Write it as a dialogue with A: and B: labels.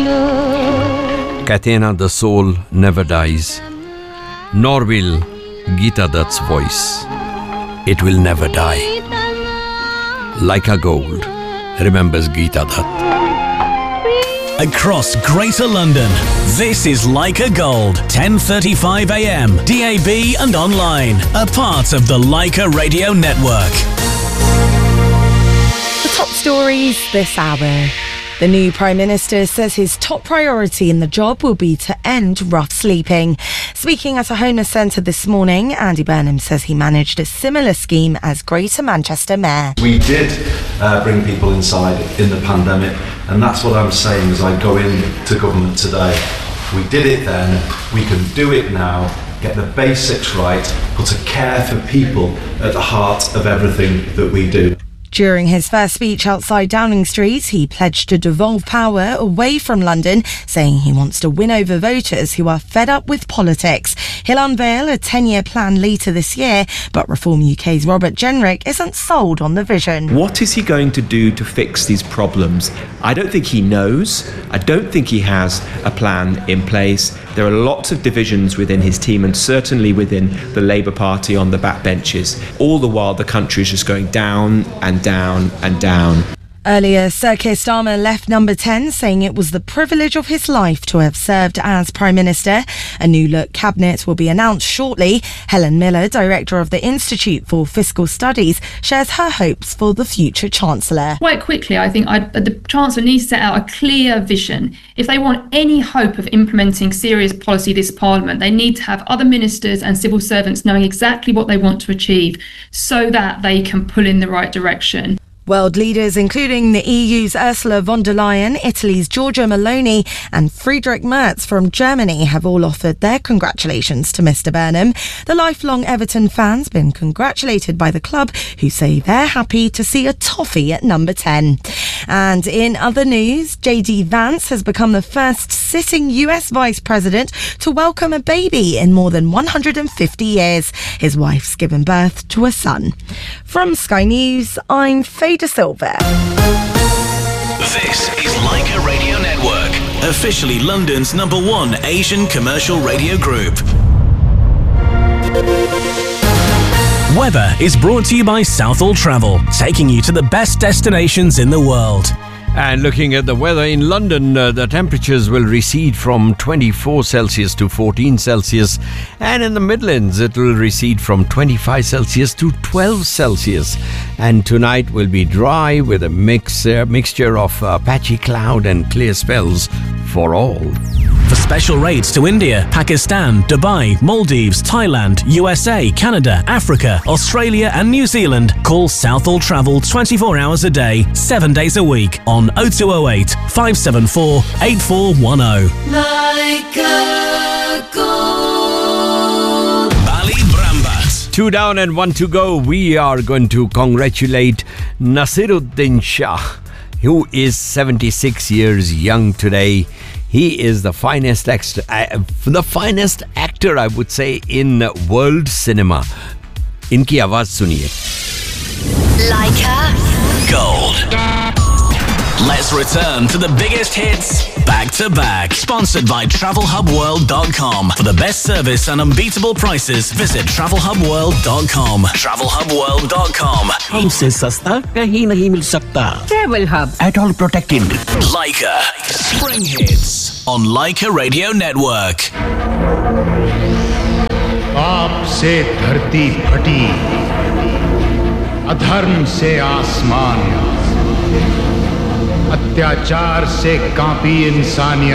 A: कहते हैं ना, the soul never dies, nor will Geeta Dutt's voice. It will never die. Like a gold, remembers Geeta Dutt.
B: Across Greater London, this is Leica Gold, 10:35 a.m. DAB and online, a part of the Leica Radio Network.
C: The top stories this hour. The new Prime Minister says his top priority in the job will be to end rough sleeping. Speaking at a homeless centre this morning, Andy Burnham says he managed a similar scheme as Greater Manchester Mayor.
D: We did bring people inside in the pandemic, and that's what I'm saying as I go into government today. We did it then, we can do it now, get the basics right, put a care for people at the heart of everything that we do.
C: During his first speech outside Downing Street, he pledged to devolve power away from London, saying he wants to win over voters who are fed up with politics. He'll unveil a 10-year plan later this year, but Reform UK's Robert Jenrick isn't sold on the vision.
E: What is he going to do to fix these problems? I don't think he knows. I don't think he has a plan in place. There are lots of divisions within his team and certainly within the Labour Party on the backbenches. All the while the country is just going down and down and down.
C: Earlier, Sir Keir Starmer left Number 10, saying it was the privilege of his life to have served as Prime Minister. A new look cabinet will be announced shortly. Helen Miller, Director of the Institute for Fiscal Studies, shares her hopes for the future Chancellor.
F: Quite quickly, I think the Chancellor needs to set out a clear vision. If they want any hope of implementing serious policy this Parliament, they need to have other ministers and civil servants knowing exactly what they want to achieve so that they can pull in the right direction.
C: World leaders, including the EU's Ursula von der Leyen, Italy's Giorgia Meloni and Friedrich Merz from Germany, have all offered their congratulations to Mr Burnham. The lifelong Everton fan's been congratulated by the club, who say they're happy to see a toffee at Number 10. And in other news, JD Vance has become the first sitting US Vice President to welcome a baby in more than 150 years. His wife's given birth to a son. From Sky News, I'm Faye De Silva.
B: This is Leica Radio Network, officially London's #1 Asian commercial radio group. Weather is brought to you by Southall Travel, taking you to the best destinations in the world.
A: And looking at the weather in London, the temperatures will recede from 24 Celsius to 14 Celsius. And in the Midlands, it will recede from 25 Celsius to 12 Celsius. And tonight will be dry with a mixture of patchy cloud and clear spells for all.
B: For special rates to India, Pakistan, Dubai, Maldives, Thailand, USA, Canada, Africa, Australia and New Zealand, call Southall Travel 24 hours a day, 7 days a week on 0208 574 8410.
G: Leica Gold.
B: Ballybrambat.
A: 2 down and 1 to go. We are going to congratulate Naseeruddin Shah, who is 76 years young today. He is the finest actor, I would say, in world cinema. इनकी आवाज सुनिए.
G: Leica
B: Gold. Let's return to the biggest hits back to back. Sponsored by TravelHubWorld.com. For the best service and unbeatable prices, visit TravelHubWorld.com. TravelHubWorld.com.
H: हमसे सस्ता कहीं नहीं मिल सकता.
I: Travel Hub.
H: At all protected.
B: Leica. Spring hits on Leica Radio Network.
J: आपसे धरती फटी, अधर्म से आसमान, अत्याचार से कांपी इंसानियत.